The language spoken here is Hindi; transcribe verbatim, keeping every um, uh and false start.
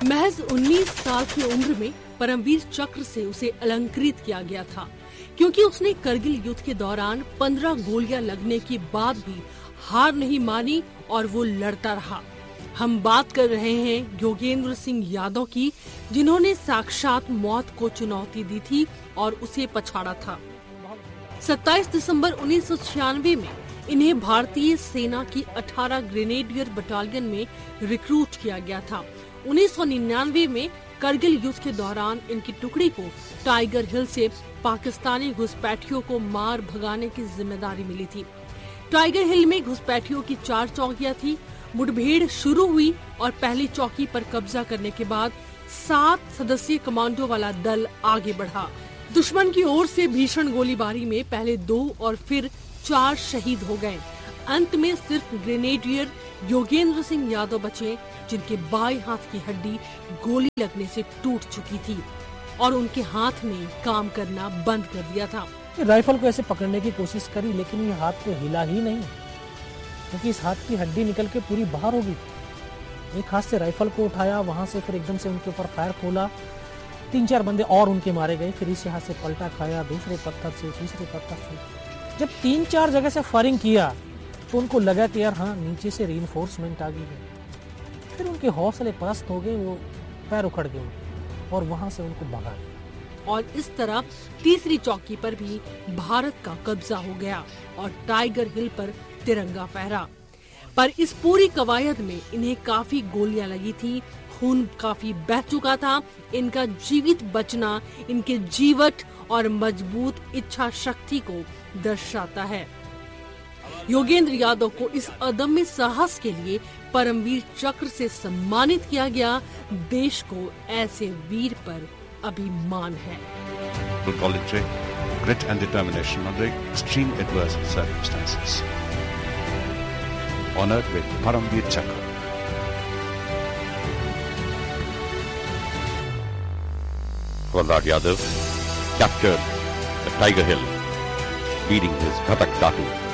महज उन्नीस साल की उम्र में परमवीर चक्र से उसे अलंकृत किया गया था, क्योंकि उसने करगिल युद्ध के दौरान पंद्रह गोलियां लगने के बाद भी हार नहीं मानी और वो लड़ता रहा। हम बात कर रहे हैं योगेंद्र सिंह यादव की, जिन्होंने साक्षात मौत को चुनौती दी थी और उसे पछाड़ा था। सत्ताईस दिसंबर उन्नीस सौ छियानवे में इन्हें भारतीय सेना की अठारह ग्रेनेडियर बटालियन में रिक्रूट किया गया था। उन्नीस सौ निन्यानवे में करगिल युद्ध के दौरान इनकी टुकड़ी को टाइगर हिल से पाकिस्तानी घुसपैठियों को मार भगाने की जिम्मेदारी मिली थी। टाइगर हिल में घुसपैठियों की चार चौकियां थी। मुठभेड़ शुरू हुई और पहली चौकी पर कब्जा करने के बाद सात सदस्यीय कमांडो वाला दल आगे बढ़ा। दुश्मन की ओर से भीषण गोलीबारी में पहले दो और फिर चार शहीद हो गए। अंत में सिर्फ ग्रेनेडियर योगेंद्र सिंह यादव बचे, जिनके बाएं हाथ की हड्डी गोली लगने से टूट चुकी थी और उनके हाथ ने काम करना बंद कर दिया था। राइफल को ऐसे पकड़ने की कोशिश करी, लेकिन ये हाथ को हिला ही नहीं, क्योंकि इस हाथ की हड्डी निकल के पूरी बाहर होगी। एक हाथ से राइफल को उठाया, वहां से फिर एकदम से उनके ऊपर फायर खोला, तीन चार बंदे और उनके मारे गए। फिर इस हाथ से पलटा खाया, दूसरे पत्थर से, तीसरे पत्थर से। जब तीन चार जगह से फायरिंग किया तो उनको लगा कि यार हाँ, नीचे से रीइंफोर्समेंट आ गई है। फिर उनके हौसले पस्त हो गए, वो पैर उखड़ गए और वहां से उनको भगा दिया। और इस तरह तीसरी चौकी पर भी भारत का कब्जा हो गया और टाइगर हिल पर तिरंगा फहरा। पर इस पूरी कवायद में इन्हें काफी गोलियां लगी थी, खून काफी बह चुका था। इनका जीवित बचना इनके जीवट और मजबूत इच्छा शक्ति को दर्शाता है। योगेंद्र यादव को इस अदम्य साहस के लिए परमवीर चक्र से सम्मानित किया गया। देश को ऐसे वीर पर अभिमान है। Grit and determination under extreme adverse circumstances. Honored with Paramveer Chakra. Prahlad Yadav captured the Tiger Hill, leading his Ghatak Datu.